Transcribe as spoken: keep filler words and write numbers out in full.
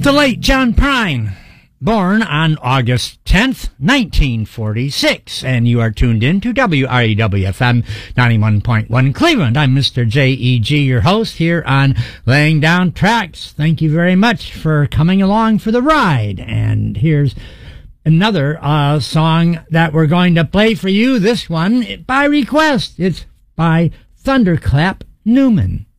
The late John Prine, born on August tenth, nineteen forty-six, and you are tuned in to W R E W F M ninety-one point one Cleveland. I'm Mister J E G, your host here on Laying Down Tracks. Thank you very much for coming along for the ride. And here's another uh, song that we're going to play for you. This one by request. It's by Thunderclap Newman.